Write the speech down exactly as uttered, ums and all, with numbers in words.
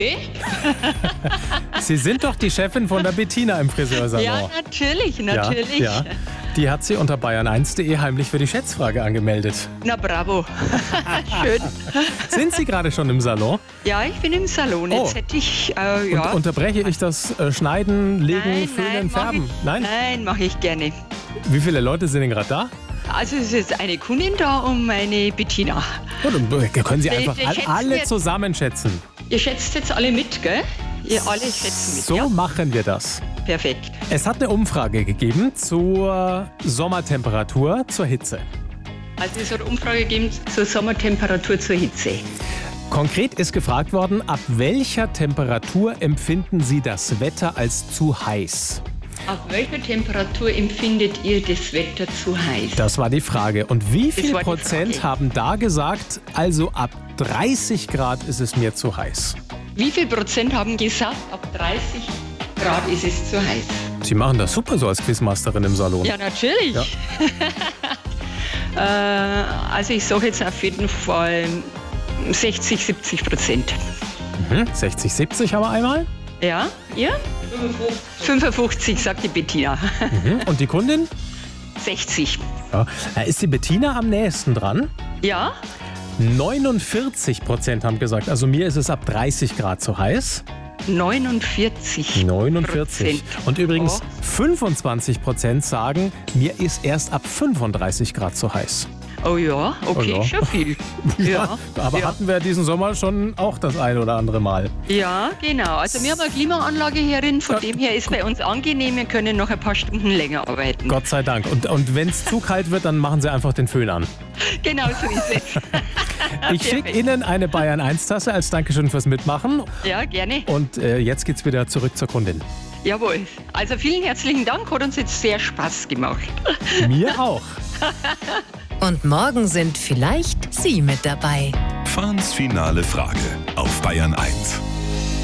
Sie sind doch die Chefin von der Bettina im Friseursalon. Ja, natürlich, natürlich. Ja, ja. Die hat sie unter bayern eins punkt de heimlich für die Schätzfrage angemeldet. Na bravo. Schön. Sind Sie gerade schon im Salon? Ja, ich bin im Salon. Jetzt Oh. hätte ich, äh, ja. Und unterbreche ich das äh, Schneiden, Legen, nein, Föhnen, nein, mach Färben? ich, Nein? Nein, mache ich gerne. Wie viele Leute sind denn gerade da? Also es ist jetzt eine Kundin da und meine Bettina. Ja, dann können Sie Die- einfach die all- schätzen alle jetzt. zusammenschätzen. Ihr schätzt jetzt alle mit, gell? Ihr alle schätzen mit, So ja? machen wir das. Perfekt. Es hat eine Umfrage gegeben zur Sommertemperatur, zur Hitze. Also es hat eine Umfrage gegeben zur Sommertemperatur zur Hitze. Konkret ist gefragt worden, ab welcher Temperatur empfinden Sie das Wetter als zu heiß? Ab welcher Temperatur empfindet ihr das Wetter zu heiß? Das war die Frage. Und wie viel war die Prozent Frage. haben da gesagt, also ab dreißig Grad ist es mir zu heiß? Wie viel Prozent haben gesagt, ab dreißig Grad ist es zu heiß? Sie machen das super so als Quizmasterin im Salon. Ja, natürlich. Ja. äh, also ich sage jetzt auf jeden Fall sechzig, siebzig Prozent. Mhm. sechzig, siebzig aber einmal. Ja, ihr? fünfundfünfzig, sagt die Bettina. Mhm. Und die Kundin? sechzig. Ja. Da ist die Bettina am nächsten dran. Ja? neunundvierzig Prozent haben gesagt, also mir ist es ab dreißig Grad zu heiß. neunundvierzig. neunundvierzig. Prozent. Und übrigens Oh. fünfundzwanzig Prozent sagen, mir ist erst ab fünfunddreißig Grad zu heiß. Oh ja, okay, Oh ja. schon viel. Ja, Aber ja. hatten wir diesen Sommer schon auch das ein oder andere Mal. Ja, genau. Also wir haben eine Klimaanlage hierin, von dem her ist bei uns angenehm, wir können noch ein paar Stunden länger arbeiten. Gott sei Dank. Und, und wenn es zu kalt wird, dann machen Sie einfach den Föhn an. Genau so ist es. Ich schicke Ihnen eine Bayern eins Tasse als Dankeschön fürs Mitmachen. Ja, gerne. Und äh, jetzt geht's wieder zurück zur Kundin. Jawohl. Also vielen herzlichen Dank, hat uns jetzt sehr Spaß gemacht. Mir auch. Und morgen sind vielleicht Sie mit dabei. Fahns finale Frage auf Bayern eins.